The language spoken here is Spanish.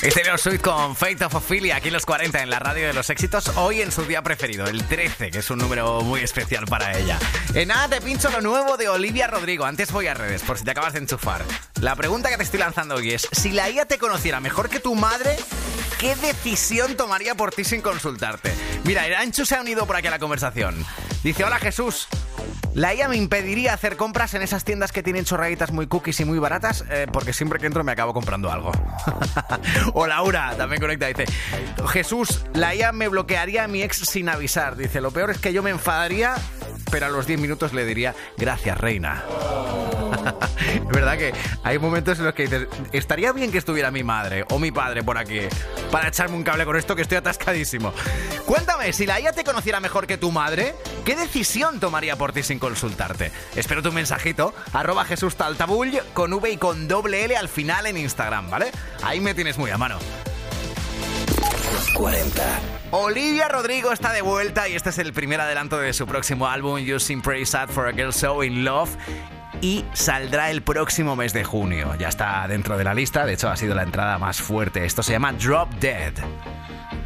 Taylor Swift con Fate of Ophelia aquí en los 40 en la radio de los éxitos. Hoy en su día preferido, el 13, que es un número muy especial para ella. En nada te pincho lo nuevo de Olivia Rodrigo. Antes voy a redes, por si te acabas de enchufar. La pregunta que te estoy lanzando hoy es: si la IA te conociera mejor que tu madre, ¿qué decisión tomaría por ti sin consultarte? Mira, el Anchu se ha unido por aquí a la conversación. Dice: hola Jesús, la IA me impediría hacer compras en esas tiendas que tienen chorraditas muy cookies y muy baratas, porque siempre que entro me acabo comprando algo. O Laura, también conecta, dice: Jesús, la IA me bloquearía a mi ex sin avisar. Dice: lo peor es que yo me enfadaría, pero a los 10 minutos le diría: gracias, reina. Es verdad que hay momentos en los que dices: estaría bien que estuviera mi madre o mi padre por aquí para echarme un cable con esto, que estoy atascadísimo. Cuéntame, si la IA te conociera mejor que tu madre, ¿qué decisión tomaría por ti sin consultarte? Espero tu mensajito, @JesusTaltabull, con V y con doble L al final en Instagram, ¿vale? Ahí me tienes muy a mano. Los 40. Olivia Rodrigo está de vuelta y este es el primer adelanto de su próximo álbum, You Seem Pretty Sad for a Girl So In Love, y saldrá el próximo mes de junio. Ya está dentro de la lista, de hecho ha sido la entrada más fuerte. Esto se llama Drop Dead.